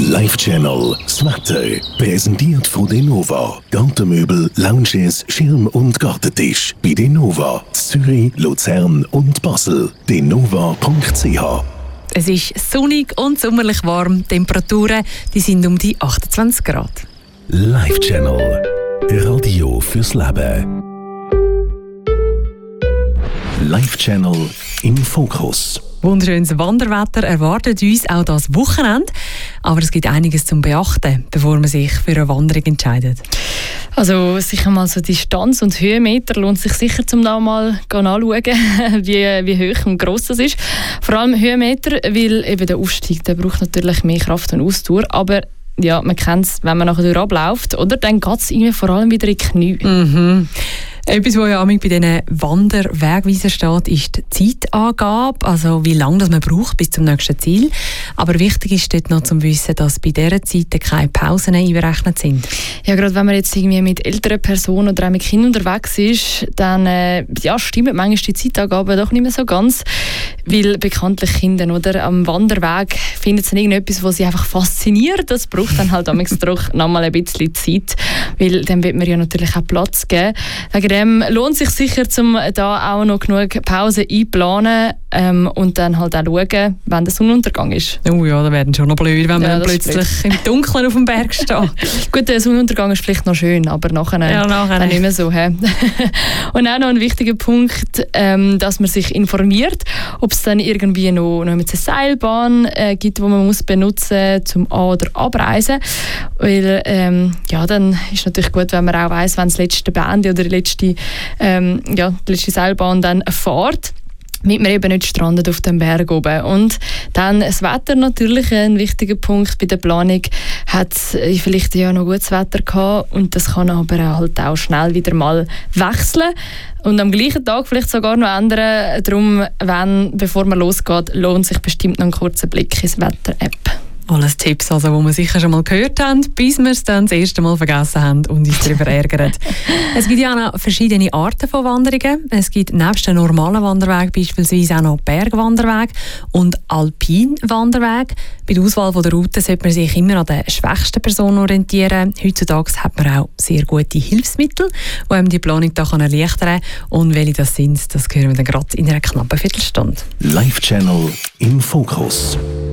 Live Channel, das Wetter, präsentiert von Denova. Gartenmöbel, Lounges, Schirm- und Gartentisch. Bei Denova, Zürich, Luzern und Basel. denova.ch. Es ist sonnig und sommerlich warm. Die Temperaturen die sind um die 28 Grad. Live Channel, Radio fürs Leben. Live Channel im Fokus. Wunderschönes Wanderwetter erwartet uns auch das Wochenende. Aber es gibt einiges zum Beachten, bevor man sich für eine Wanderung entscheidet. Also sicher mal so Distanz und Höhenmeter lohnt sich sicher, zum da mal anschauen, wie hoch und gross das ist. Vor allem Höhenmeter, weil eben der Aufstieg, der braucht natürlich mehr Kraft und Ausdauer. Aber ja, man kennt es, wenn man nachher durchabläuft, oder? Dann geht es irgendwie vor allem wieder in die Knie. Mhm. Etwas, was ja bei diesen Wanderwegweisern steht, ist die Zeitangabe, also wie lange das man braucht bis zum nächsten Ziel. Aber wichtig ist dort noch zu wissen, dass bei dieser Zeit keine Pausen einberechnet sind. Ja, gerade wenn man jetzt irgendwie mit älteren Personen oder auch mit Kindern unterwegs ist, dann stimmt manchmal die Zeitangabe doch nicht mehr so ganz, weil bekanntlich Kinder oder am Wanderweg finden sie irgendetwas, was sie einfach fasziniert. Das braucht dann halt doch noch mal ein bisschen Zeit, weil dann wird man ja natürlich auch Platz geben. Wegen dem lohnt es sich sicher, um da auch noch genug Pause einplanen und dann halt auch schauen, wenn der Sonnenuntergang ist. Oh ja, das wäre schon noch blöd, wenn man plötzlich im Dunkeln auf dem Berg steht. Gut, der Sonnenuntergang ist vielleicht noch schön, aber nachher dann nicht mehr so. Und auch noch ein wichtiger Punkt, dass man sich informiert, ob es dann irgendwie noch eine Seilbahn gibt, die man muss benutzen zum An- oder Abreisen. Weil dann ist natürlich gut, wenn man auch weiss, wenn das letzte Bändchen oder die letzte Seilbahn dann fährt, damit man eben nicht strandet auf dem Berg oben. Und dann das Wetter natürlich ein wichtiger Punkt bei der Planung. Hat vielleicht ja noch gutes Wetter gehabt und das kann aber halt auch schnell wieder mal wechseln und am gleichen Tag vielleicht sogar noch ändern. Darum, bevor man losgeht, lohnt sich bestimmt noch ein kurzer Blick ins Wetter-App. Alles Tipps, die wir sicher schon mal gehört haben, bis wir es dann das erste Mal vergessen haben und uns darüber ärgern. Es gibt ja auch noch verschiedene Arten von Wanderungen. Es gibt nebst den normalen Wanderweg beispielsweise auch noch Bergwanderweg und Alpinwanderweg. Bei der Auswahl der Route sollte man sich immer an der schwächsten Person orientieren. Heutzutage hat man auch sehr gute Hilfsmittel, die einem die Planung da erleichtern kann. Und welche das sind, das hören wir dann gerade in einer knappen Viertelstunde. Live Channel im Fokus.